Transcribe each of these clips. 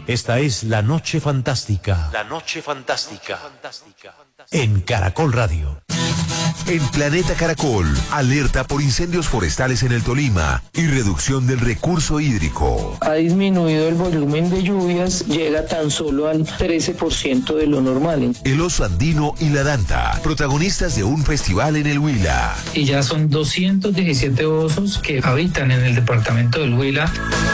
Esta es La Noche Fantástica. La Noche Fantástica. En Caracol Radio. En Planeta Caracol, alerta por incendios forestales en el Tolima y reducción del recurso hídrico. Ha disminuido el volumen de lluvias, llega tan solo al 13% de lo normal. El oso andino y la danta, protagonistas de un festival en el Huila. Y ya son 217 osos que habitan en el departamento del Huila.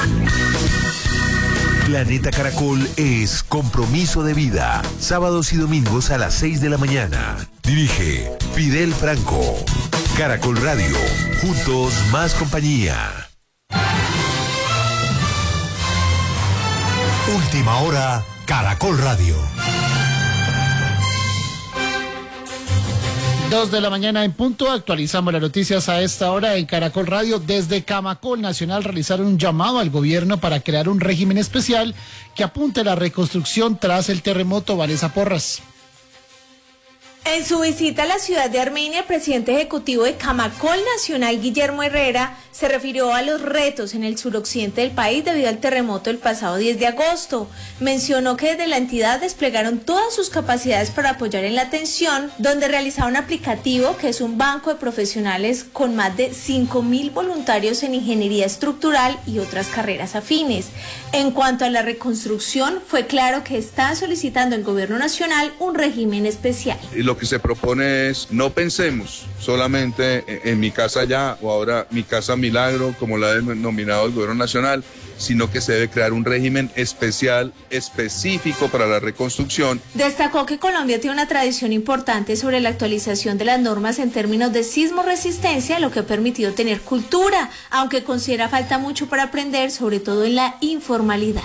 Planeta Caracol es compromiso de vida. Sábados y domingos a las 6 de la mañana. Dirige Fidel Franco. Caracol Radio. Juntos más compañía. Última hora, Caracol Radio. 2 de la mañana en punto, actualizamos las noticias a esta hora en Caracol Radio. Desde Camacol Nacional realizaron un llamado al gobierno para crear un régimen especial que apunte a la reconstrucción tras el terremoto. Vanessa Porras. En su visita a la ciudad de Armenia, el presidente ejecutivo de Camacol Nacional, Guillermo Herrera, se refirió a los retos en el suroccidente del país debido al terremoto del pasado 10 de agosto. Mencionó que desde la entidad desplegaron todas sus capacidades para apoyar en la atención, donde realizaron un aplicativo que es un banco de profesionales con más de 5.000 voluntarios en ingeniería estructural y otras carreras afines. En cuanto a la reconstrucción, fue claro que está solicitando el gobierno nacional un régimen especial. Lo que se propone es, no pensemos solamente en mi casa ya o ahora mi casa milagro, como la ha denominado el gobierno nacional, sino que se debe crear un régimen especial, específico para la reconstrucción. Destacó que Colombia tiene una tradición importante sobre la actualización de las normas en términos de sismo resistencia, lo que ha permitido tener cultura, aunque considera falta mucho para aprender, sobre todo en la informalidad.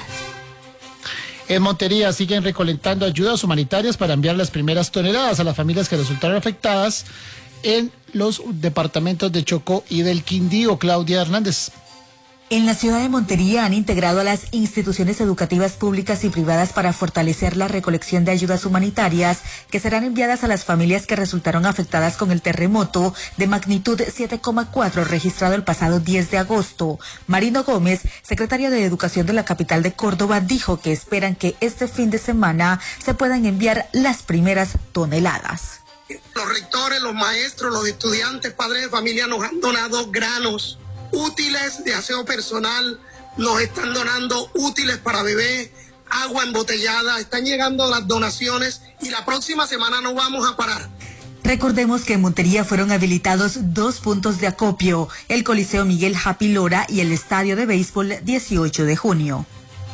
En Montería siguen recolectando ayudas humanitarias para enviar las primeras toneladas a las familias que resultaron afectadas en los departamentos de Chocó y del Quindío. Claudia Hernández. En la ciudad de Montería han integrado a las instituciones educativas públicas y privadas para fortalecer la recolección de ayudas humanitarias que serán enviadas a las familias que resultaron afectadas con el terremoto de magnitud 7,4 registrado el pasado 10 de agosto. Marino Gómez, secretario de Educación de la capital de Córdoba, dijo que esperan que este fin de semana se puedan enviar las primeras toneladas. Los rectores, los maestros, los estudiantes, padres de familia nos han donado granos, útiles de aseo personal, nos están donando útiles para bebé, agua embotellada, están llegando las donaciones y la próxima semana no vamos a parar. Recordemos que en Montería fueron habilitados 2 puntos de acopio, el Coliseo Miguel Happy Lora y el Estadio de Béisbol 18 de junio.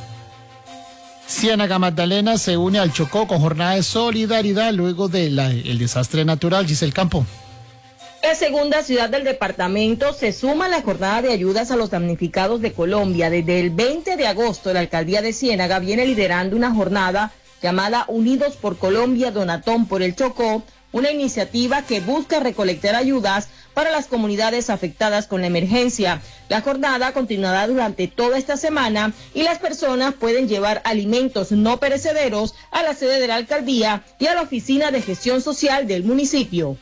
Ciénaga Magdalena se une al Chocó con jornada de solidaridad luego del desastre natural. Giselle Campo. La segunda ciudad del departamento se suma a la jornada de ayudas a los damnificados de Colombia. Desde el 20 de agosto, la alcaldía de Ciénaga viene liderando una jornada llamada Unidos por Colombia, Donatón por el Chocó, una iniciativa que busca recolectar ayudas para las comunidades afectadas con la emergencia. La jornada continuará durante toda esta semana y las personas pueden llevar alimentos no perecederos a la sede de la alcaldía y a la oficina de gestión social del municipio.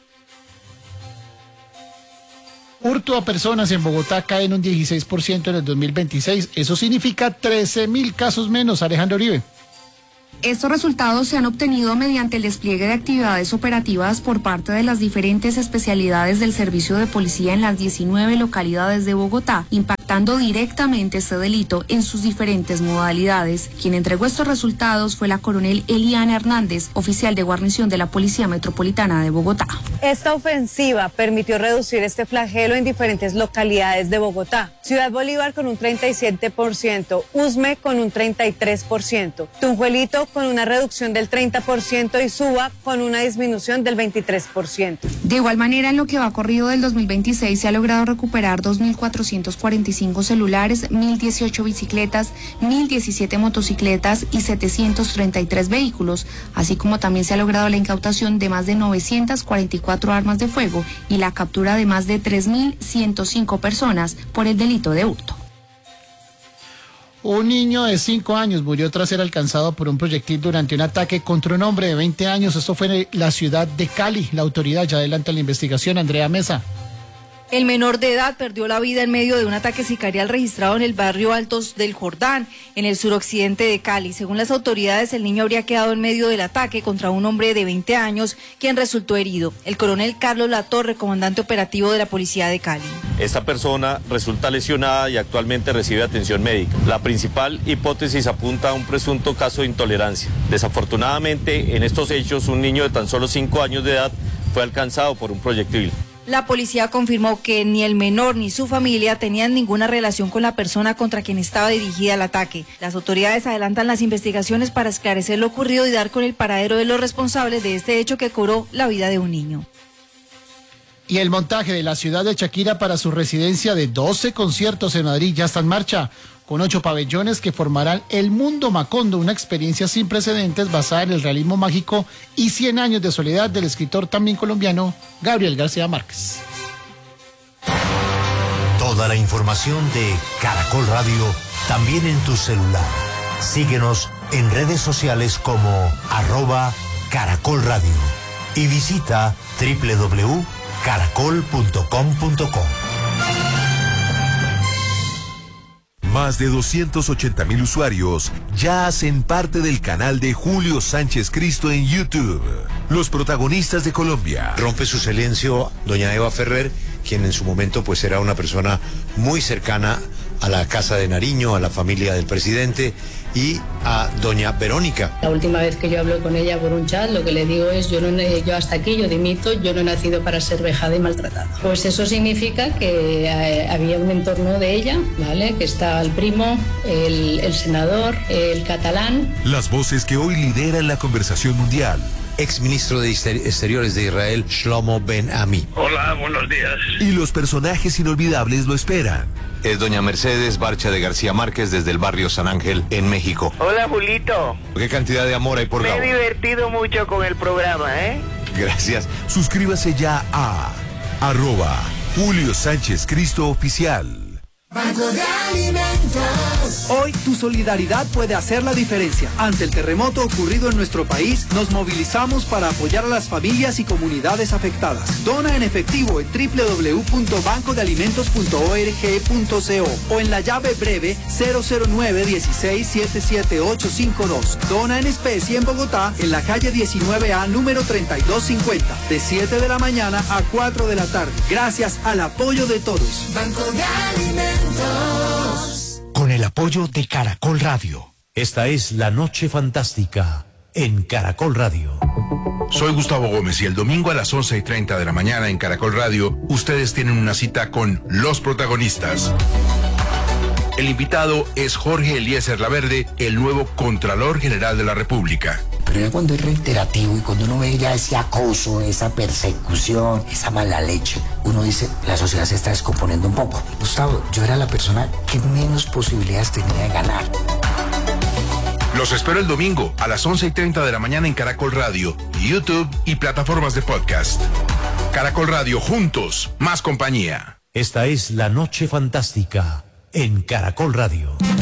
Hurto a personas en Bogotá cae en un 16% en el 2026. Eso significa 13.000 casos menos. Alejandro Uribe. Estos resultados se han obtenido mediante el despliegue de actividades operativas por parte de las diferentes especialidades del servicio de policía en las 19 localidades de Bogotá, impactando directamente este delito en sus diferentes modalidades. Quien entregó estos resultados fue la coronel Eliana Hernández, oficial de guarnición de la Policía Metropolitana de Bogotá. Esta ofensiva permitió reducir este flagelo en diferentes localidades de Bogotá. Ciudad Bolívar con un 37%, Usme con un 33%, Tunjuelito con una reducción del 30% y Suba con una disminución del 23%. De igual manera, en lo que va corrido del 2026 se ha logrado recuperar 2.445 celulares, 1.018 bicicletas, 1.017 motocicletas y 733 vehículos, así como también se ha logrado la incautación de más de 944 armas de fuego y la captura de más de 3.105 personas por el delito de hurto. Un niño de 5 años murió tras ser alcanzado por un proyectil durante un ataque contra un hombre de 20 años. Esto fue en la ciudad de Cali. La autoridad ya adelanta la investigación. Andrea Mesa. El menor de edad perdió la vida en medio de un ataque sicarial registrado en el barrio Altos del Jordán, en el suroccidente de Cali. Según las autoridades, el niño habría quedado en medio del ataque contra un hombre de 20 años, quien resultó herido. El coronel Carlos Latorre, comandante operativo de la Policía de Cali. Esta persona resulta lesionada y actualmente recibe atención médica. La principal hipótesis apunta a un presunto caso de intolerancia. Desafortunadamente, en estos hechos, un niño de tan solo 5 años de edad fue alcanzado por un proyectil. La policía confirmó que ni el menor ni su familia tenían ninguna relación con la persona contra quien estaba dirigida el ataque. Las autoridades adelantan las investigaciones para esclarecer lo ocurrido y dar con el paradero de los responsables de este hecho que cobró la vida de un niño. Y el montaje de la ciudad de Shakira para su residencia de 12 conciertos en Madrid ya está en marcha, con 8 pabellones que formarán El Mundo Macondo, una experiencia sin precedentes basada en el realismo mágico y 100 años de soledad del escritor también colombiano Gabriel García Márquez. Toda la información de Caracol Radio también en tu celular. Síguenos en redes sociales como @Caracol Radio y visita www.caracol.com.co. Más de 280,000 usuarios ya hacen parte del canal de Julio Sánchez Cristo en YouTube. Los protagonistas de Colombia. Rompe su silencio doña Eva Ferrer, quien en su momento pues era una persona muy cercana a la Casa de Nariño, a la familia del presidente y a doña Verónica. La última vez que yo hablo con ella por un chat, lo que le digo es yo hasta aquí, yo dimito, yo no he nacido para ser vejada y maltratada. Pues eso significa que había un entorno de ella, ¿vale? Que está el primo, el senador, el catalán. Las voces que hoy lideran la conversación mundial. Exministro de Exteriores de Israel, Shlomo Ben Ami. Hola, buenos días. Y los personajes inolvidables lo esperan. Es doña Mercedes Barcha de García Márquez desde el barrio San Ángel en México. Hola, Julito. ¿Qué cantidad de amor hay por Me Gabo? he divertido mucho con el programa, ¿eh? Gracias. Suscríbase ya a @Julio Sánchez Cristo Oficial. Banco de Alimentos. Hoy tu solidaridad puede hacer la diferencia. Ante el terremoto ocurrido en nuestro país, nos movilizamos para apoyar a las familias y comunidades afectadas. Dona en efectivo en www.bancodealimentos.org.co o en la llave breve 009-16-77852. Dona en especie en Bogotá, en la calle 19A, número 3250, de 7 de la mañana a 4 de la tarde. Gracias al apoyo de todos. Banco de Alimentos. Con el apoyo de Caracol Radio. Esta es La Noche Fantástica en Caracol Radio. Soy Gustavo Gómez y el domingo a las 11:30 de la mañana en Caracol Radio, ustedes tienen una cita con los protagonistas. El invitado es Jorge Eliezer Laverde, el nuevo Contralor General de la República. Pero ya cuando es reiterativo y cuando uno ve ya ese acoso, esa persecución, esa mala leche, uno dice, la sociedad se está descomponiendo un poco. Gustavo, yo era la persona que menos posibilidades tenía de ganar. Los espero el domingo a las 11:30 de la mañana en Caracol Radio, YouTube y plataformas de podcast. Caracol Radio, juntos, más compañía. Esta es La Noche Fantástica en Caracol Radio.